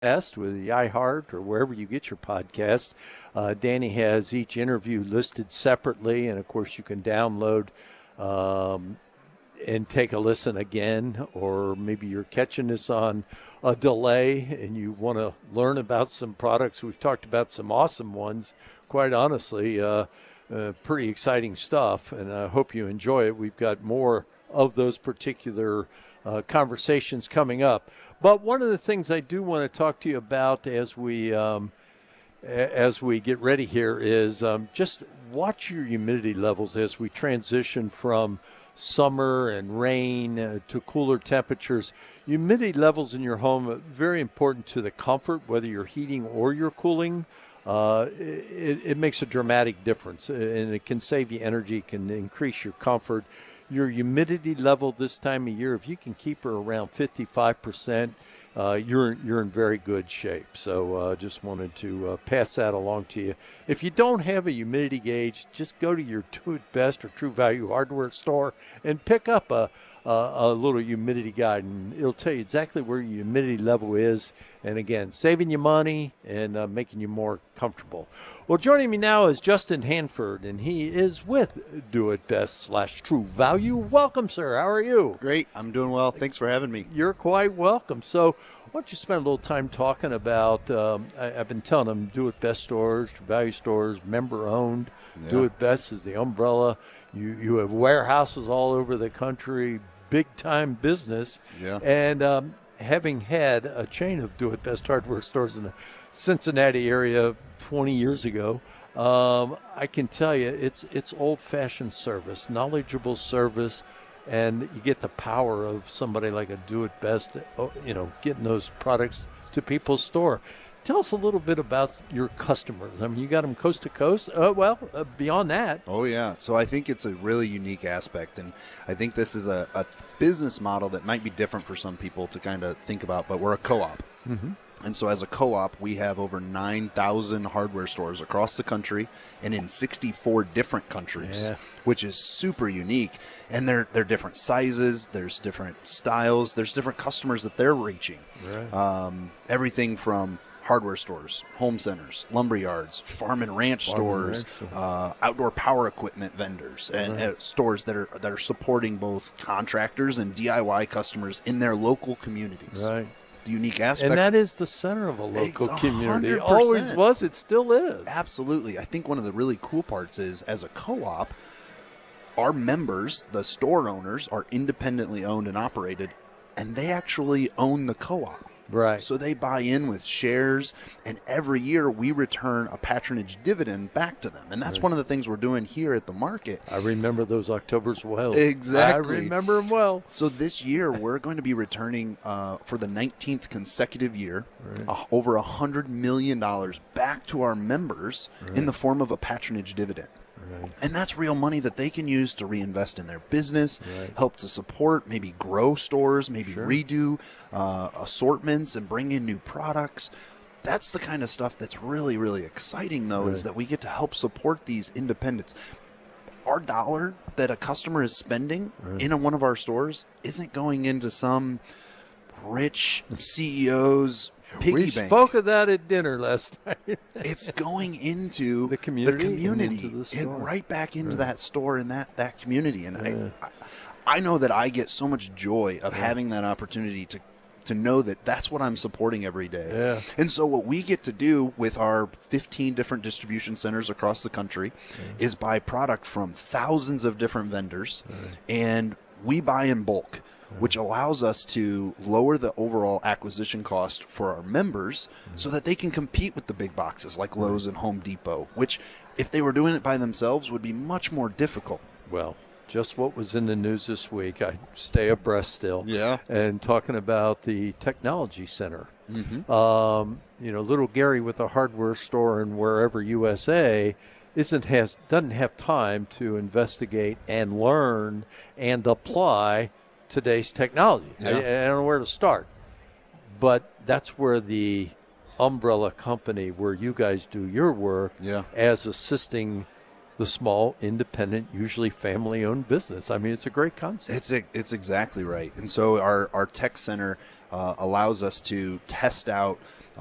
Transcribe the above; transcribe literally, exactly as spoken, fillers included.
Podcast with the iHeart or wherever you get your podcast. Uh, Danny has each interview listed separately, and of course, you can download um, and take a listen again, or maybe you're catching this on a delay and you want to learn about some products. We've talked about some awesome ones, quite honestly. Uh, uh, pretty exciting stuff, and I hope you enjoy it. We've got more of those particular uh, conversations coming up. But one of the things I do want to talk to you about as we um, as we get ready here is um, just watch your humidity levels as we transition from summer and rain uh, to cooler temperatures. Humidity levels in your home are very important to the comfort, whether you're heating or you're cooling. Uh, it, it makes a dramatic difference, and it can save you energy, can increase your comfort. Your humidity level this time of year, if you can keep her around fifty-five percent, uh, you're you're in very good shape. So uh, just wanted to uh, pass that along to you. If you don't have a humidity gauge, just go to your Do It Best or True Value hardware store and pick up a, a, a little humidity guide, and it'll tell you exactly where your humidity level is. And again, saving you money and uh, making you more comfortable. Well, joining me now is Justin Hanford, and he is with Do It Best slash True Value. Welcome, sir. How are you? Great. I'm doing well. Thanks for having me. You're quite welcome. So why don't you spend a little time talking about, um, I, I've been telling them, Do It Best stores, True Value stores, member-owned. Yeah. Do It Best is the umbrella. You, you have warehouses all over the country, big-time business. Yeah. And um, having had a chain of Do It Best hardware stores in the Cincinnati area twenty years ago, um, I can tell you it's it's old-fashioned service, knowledgeable service, and you get the power of somebody like a Do It Best, you know, getting those products to people's store. Tell us a little bit about your customers. I mean, you got them coast to coast. Uh, well, uh, beyond that. Oh, yeah. So I think it's a really unique aspect, and I think this is a, a business model that might be different for some people to kind of think about, but we're a co-op. Mm-hmm. And so as a co-op, we have over nine thousand hardware stores across the country and in sixty-four different countries, yeah. which is super unique. And they're, they're different sizes, there's different styles, there's different customers that they're reaching. Right. Um, everything from hardware stores, home centers, lumber yards, farm and ranch farm stores, and ranch. Uh, outdoor power equipment vendors, and right. uh, stores that are that are supporting both contractors and D I Y customers in their local communities. Right. The unique aspect. And that is the center of a local It's community. one hundred percent. Always was, it still is. Absolutely. I think one of the really cool parts is, as a co-op, our members, the store owners, are independently owned and operated, and they actually own the co-op. Right. So they buy in with shares, and every year we return a patronage dividend back to them. And that's right. One of the things we're doing here at the market. I remember those Octobers well. Exactly. I remember them well. So this year we're going to be returning uh, for the nineteenth consecutive year right. uh, over one hundred million dollars back to our members right. in the form of a patronage dividend. Right. And that's real money that they can use to reinvest in their business, right. help to support, maybe grow stores, maybe sure. redo uh, assortments and bring in new products. That's the kind of stuff that's really, really exciting, though, right. is that we get to help support these independents. Our dollar that a customer is spending right. in a, one of our stores isn't going into some rich C E O's piggy we bank. spoke of that at dinner last night. It's going into the community, the community and, into the and right back into right. that store and that, that community. And yeah. I, I I know that I get so much joy of yeah. having that opportunity to to know that that's what I'm supporting every day. Yeah. And so what we get to do with our fifteen different distribution centers across the country yeah. is buy product from thousands of different vendors, right. and we buy in bulk, which allows us to lower the overall acquisition cost for our members mm-hmm. so that they can compete with the big boxes like Lowe's and Home Depot, which if they were doing it by themselves would be much more difficult. Well, just what was in the news this week. I stay abreast still. Yeah. And talking about the technology center. Mm-hmm. Um, you know, little Gary with a hardware store in wherever U S A isn't has doesn't have time to investigate and learn and apply today's technology. Yeah. I, I don't know where to start, but that's where the umbrella company where you guys do your work yeah. as assisting the small, independent, usually family-owned business. I mean, it's a great concept. It's a, it's exactly right. And so our, our tech center uh, allows us to test out